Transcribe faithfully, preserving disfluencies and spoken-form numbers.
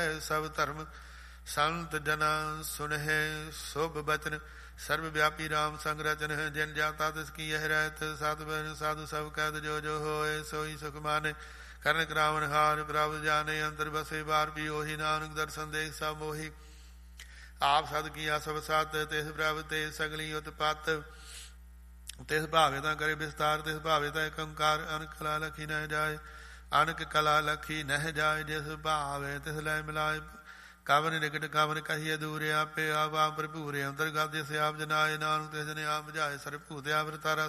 ਸਭ ਧਰਮ ਸੰਤ ਜਨਾ ਸੁਨਹਿ ਸੁਭ ਬਚਨ ਸਰਬ ਵਿਆਪੀ ਰਾਮ ਸੰਗ ਰਚਨ ਹੈ। ਜਿਨ ਜਾਤਾ ਤਿਸ ਕੀ ਇਹ ਰਹਿਤ ਸਤ ਬਨ ਸਾਧੂ ਸਭ ਕਹਿਤ ਜੋ ਜੋ ਹੋਏ ਸੋਈ ਸੁਖ ਮਾਨੇ। ਕਰਨ ਕਰਾਵਨ ਹਾਰ ਪ੍ਰਭ ਜਾਣੇ ਅੰਦਰ ਬਸੇ ਬਾਰ ਵੀ ਉਹੀ ਨਾਨਕ ਦਰਸ਼ਨ ਦੇਖ ਸਭ ਮੋਹੀ। ਆਪ ਸਦ ਕੀਆ ਸਭ ਸਤ ਤਿਸ ਪ੍ਰਭ ਤੇ ਸਗਲੀ ਉਤਪਤ ਤਿਸ ਭਾਵੇ ਤਾਂ ਕਰੇ ਵਿਸਤਾਰ ਤਿਸ ਭਾਵੇ ਤਾਂ ਇੱਕ ਓੰਕਾਰ ਅਨਕ ਕਲਾ ਲਖੀ ਨਹਿ ਜਾਏ ਅਨਕ ਕਲਾ ਲਖੀ ਨਹਿ ਜਾਏ। ਜਿਸ ਭਾਵੇ ਤਿਸ ਲੈ ਮਿਲਾਏ ਕਵਨ ਨਿਕਟ ਕਵਨ ਕਹੀਏ ਦੂਰ ਆਪੇ ਆਪ ਆਪ ਭਰਪੂਰੇ ਅੰਤਰਗਤ ਜਿਸ ਆਪ ਜਨਾਏ ਨਾਨਕ ਤਿਸ ਨੇ ਆਪ ਬੁਝਾਏ ਸਰਭੂਤ ਆਪ ਤਾਰਾ